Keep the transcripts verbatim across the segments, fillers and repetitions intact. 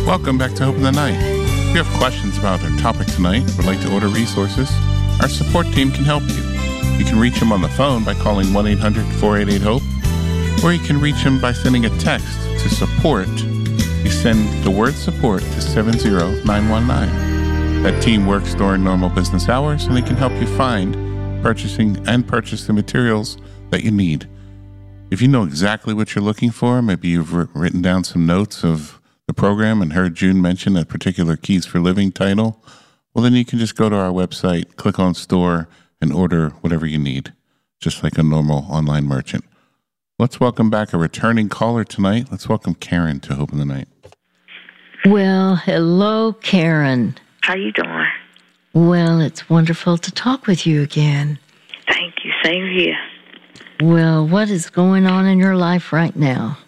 Welcome back to Hope in the Night. If you have questions about our topic tonight or would like to order resources, our support team can help you. You can reach them on the phone by calling one eight hundred four eight eight HOPE, or you can reach them by sending a text to support. You send the word support to seven zero nine one nine. That team works during normal business hours, and they can help you find, purchasing, and purchase the materials that you need. If you know exactly what you're looking for, maybe you've written down some notes of the program and heard June mention a particular Keys for Living title, well, then you can just go to our website, click on store, and order whatever you need, just like a normal online merchant. Let's welcome back a returning caller tonight. Let's welcome Karen to Hope in the Night. Well, hello, Karen. How you doing? Well, it's wonderful to talk with you again. Thank you. Same here. Well, what is going on in your life right now?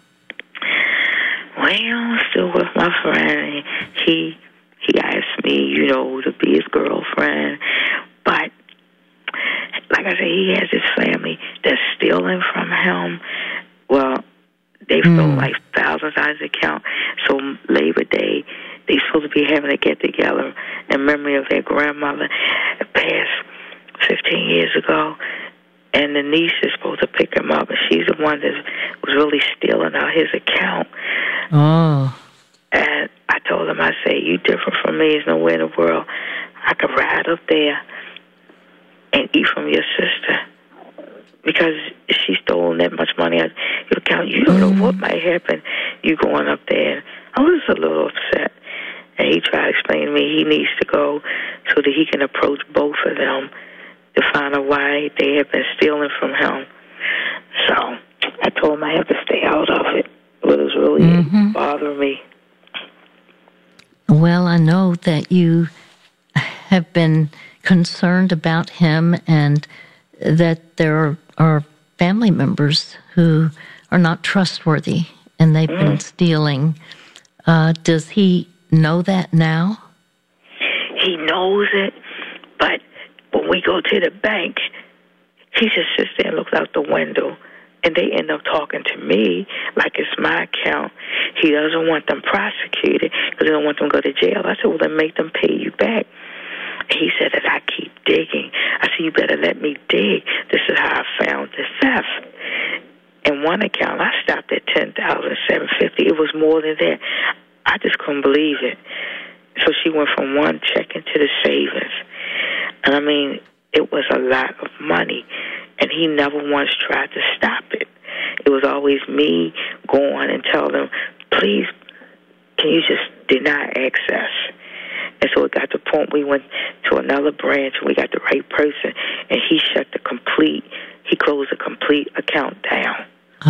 Well, still with my friend. He he asked me, you know, to be his girlfriend. But, like I said, he has his family that's stealing from him. Well, they mm. stole like thousands out of his account. So Labor Day, they supposed to be having a get-together in memory of their grandmother that passed fifteen years ago. And the niece is supposed to pick him up, and she's the one that was really stealing out his account. Oh. And I told him, I said, you different from me. There's nowhere in the world I could ride up there and eat from your sister because she stole that much money out of your account. You don't know what might happen you going up there. I was a little upset. And he tried to explain to me he needs to go so that he can approach both of them to find out why they have been stealing from him. So I told him I have to stay out of it. It was really mm-hmm. bothering me. Well, I know that you have been concerned about him and that there are family members who are not trustworthy and they've mm. been stealing. Uh, does he know that now? He knows it, but when we go to the bank, he just sits there and looks out the window, and they end up talking to me like it's my account. He doesn't want them prosecuted because he don't want them to go to jail. I said, well, then make them pay you back. He said that I keep digging. I said, you better let me dig. This is how I found the theft. In one account, I stopped at ten thousand seven hundred fifty dollars. It was more than that. I just couldn't believe it. So she went from one checking to the savings. And, I mean, it was a lot of money. And he never once tried to stop it. It was always me going and telling them, please, can you just deny access? And so it got to the point we went to another branch and we got the right person. And he shut the complete, he closed the complete account down.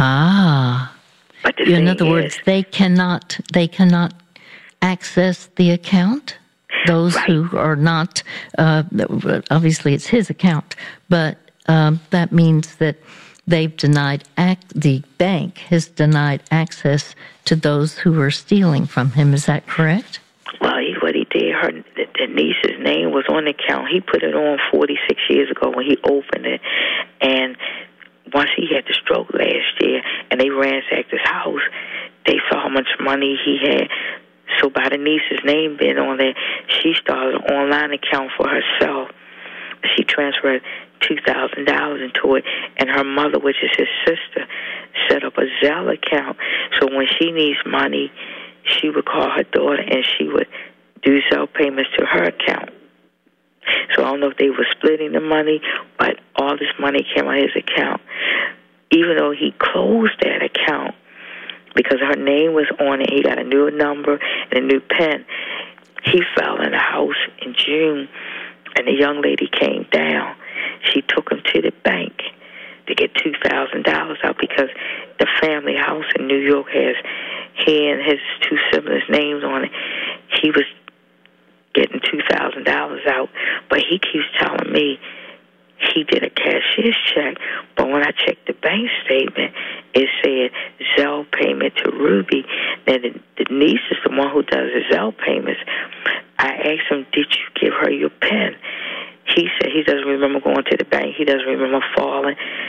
Ah. But the in thing other is, words, they cannot, they cannot access the account? Those right. who are not, uh, obviously it's his account, but um, that means that they've denied, act, the bank has denied access to those who are stealing from him. Is that correct? Well, he, what he did, her the, the niece's name was on the account. He put it on forty-six years ago when he opened it. And once he had the stroke last year and they ransacked his house, they saw how much money he had. So by the niece's name being on there, she started an online account for herself. She transferred two thousand dollars into it, and her mother, which is his sister, set up a Zelle account. So when she needs money, she would call her daughter, and she would do Zelle payments to her account. So I don't know if they were splitting the money, but all this money came out of his account. Even though he closed that account, because her name was on it, he got a new number and a new pen. He fell in the house in June, and the young lady came down. She took him to the bank to get two thousand dollars out because the family house in New York has he and his two siblings' names on it. He was getting two thousand dollars out, but he keeps telling me he did a cashier's check, but when I checked the bank statement, it said Zelle payment to Ruby. Now, the, the niece is the one who does the Zelle payments. I asked him, did you give her your pen? He said he doesn't remember going to the bank. He doesn't remember falling.